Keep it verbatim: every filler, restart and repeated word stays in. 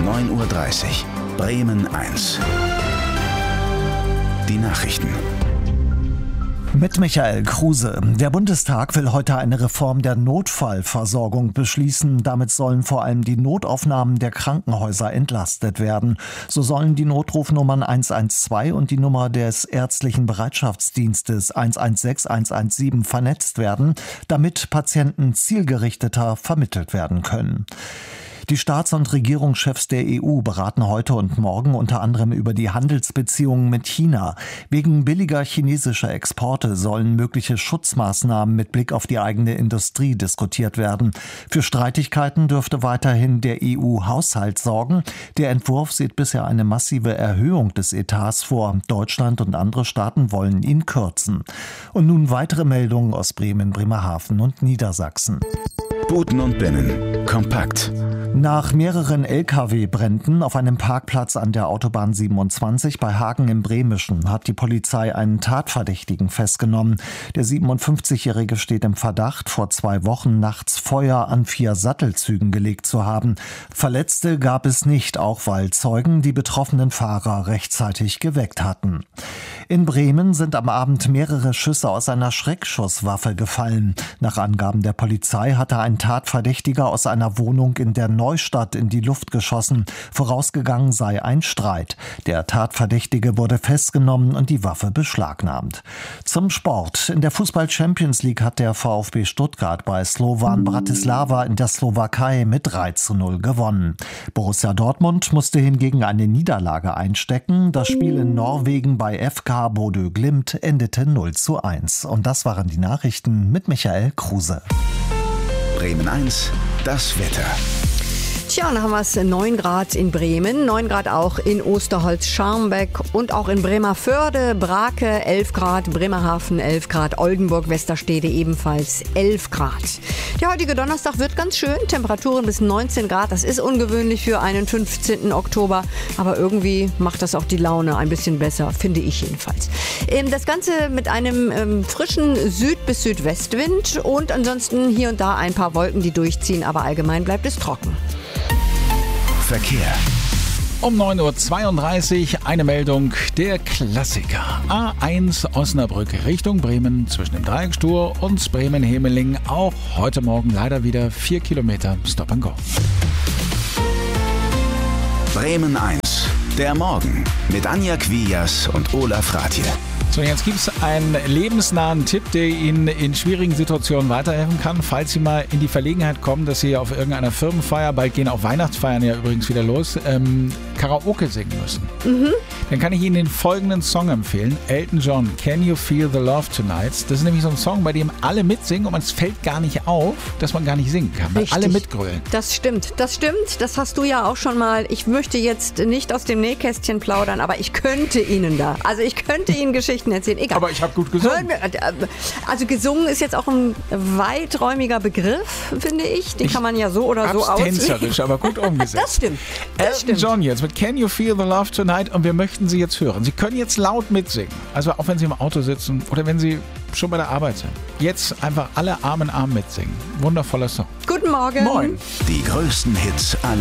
neun Uhr dreißig. Bremen eins. Die Nachrichten. Mit Michael Kruse. Der Bundestag will heute eine Reform der Notfallversorgung beschließen. Damit sollen vor allem die Notaufnahmen der Krankenhäuser entlastet werden. So sollen die Notrufnummern eins eins zwei und die Nummer des ärztlichen Bereitschaftsdienstes eins eins sechs eins eins sieben vernetzt werden, damit Patienten zielgerichteter vermittelt werden können. Die Staats- und Regierungschefs der E U beraten heute und morgen unter anderem über die Handelsbeziehungen mit China. Wegen billiger chinesischer Exporte sollen mögliche Schutzmaßnahmen mit Blick auf die eigene Industrie diskutiert werden. Für Streitigkeiten dürfte weiterhin der E U-Haushalt sorgen. Der Entwurf sieht bisher eine massive Erhöhung des Etats vor. Deutschland und andere Staaten wollen ihn kürzen. Und nun weitere Meldungen aus Bremen, Bremerhaven und Niedersachsen. Buten und Binnen. Kompakt. Nach mehreren L K W-Bränden auf einem Parkplatz an der Autobahn siebenundzwanzig bei Hagen im Bremischen hat die Polizei einen Tatverdächtigen festgenommen. Der siebenundfünfzigjährige steht im Verdacht, vor zwei Wochen nachts Feuer an vier Sattelzügen gelegt zu haben. Verletzte gab es nicht, auch weil Zeugen die betroffenen Fahrer rechtzeitig geweckt hatten. In Bremen sind am Abend mehrere Schüsse aus einer Schreckschusswaffe gefallen. Nach Angaben der Polizei hatte ein Tatverdächtiger aus einer Wohnung in der Neustadt in die Luft geschossen. Vorausgegangen sei ein Streit. Der Tatverdächtige wurde festgenommen und die Waffe beschlagnahmt. Zum Sport. In der Fußball-Champions League hat der VfB Stuttgart bei Slovan Bratislava in der Slowakei mit drei zu null gewonnen. Borussia Dortmund musste hingegen eine Niederlage einstecken. Das Spiel in Norwegen bei F K Bodø Glimt endete null zu eins. Und das waren die Nachrichten mit Michael Kruse. Bremen eins, das Wetter. Tja, dann haben wir es neun Grad in Bremen, neun Grad auch in Osterholz-Scharmbeck und auch in Bremerförde, Brake elf Grad, Bremerhaven elf Grad, Oldenburg, Westerstede ebenfalls elf Grad. Der heutige Donnerstag wird ganz schön, Temperaturen bis neunzehn Grad, das ist ungewöhnlich für einen fünfzehnten Oktober, aber irgendwie macht das auch die Laune ein bisschen besser, finde ich jedenfalls. Das Ganze mit einem frischen Süd- bis Südwestwind und ansonsten hier und da ein paar Wolken, die durchziehen, aber allgemein bleibt es trocken. Verkehr. Um neun Uhr zweiunddreißig eine Meldung, der Klassiker. A eins Osnabrück Richtung Bremen zwischen dem Dreieck Stur und Bremen-Hemeling. Auch heute Morgen leider wieder vier Kilometer Stop and Go. Bremen eins, der Morgen mit Anja Quias und Olaf Rathje. So, jetzt gibt es einen lebensnahen Tipp, der Ihnen in schwierigen Situationen weiterhelfen kann, falls Sie mal in die Verlegenheit kommen, dass Sie auf irgendeiner Firmenfeier, bald gehen auch Weihnachtsfeiern ja übrigens wieder los, ähm, Karaoke singen müssen. Mhm. Dann kann ich Ihnen den folgenden Song empfehlen. Elton John, Can You Feel the Love Tonight? Das ist nämlich so ein Song, bei dem alle mitsingen und es fällt gar nicht auf, dass man gar nicht singen kann, weil alle mitgrölen. Das stimmt, das stimmt. Das hast du ja auch schon mal. Ich möchte jetzt nicht aus dem Nähkästchen plaudern, aber ich könnte Ihnen da, also ich könnte Ihnen Geschichten erzählen. Egal. Aber ich habe gut gesungen. Also gesungen ist jetzt auch ein weiträumiger Begriff, finde ich. Den ich kann man ja so oder so auslegen. Tänzerisch, aber gut umgesetzt. Das stimmt. Das Elton stimmt. John jetzt mit Can You Feel the Love Tonight und wir möchten Sie jetzt hören. Sie können jetzt laut mitsingen. Also auch wenn Sie im Auto sitzen oder wenn Sie schon bei der Arbeit sind. Jetzt einfach alle Arm in Arm mitsingen. Wundervoller Song. Guten Morgen. Moin. Die größten Hits aller